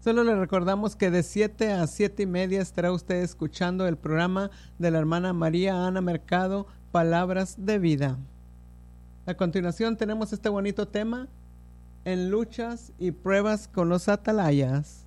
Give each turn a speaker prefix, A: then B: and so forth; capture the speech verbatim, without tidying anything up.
A: Solo le recordamos que de siete a siete y media estará usted escuchando el programa de la hermana María Ana Mercado, Palabras de Vida. A continuación tenemos este bonito tema, en luchas y pruebas con los atalayas.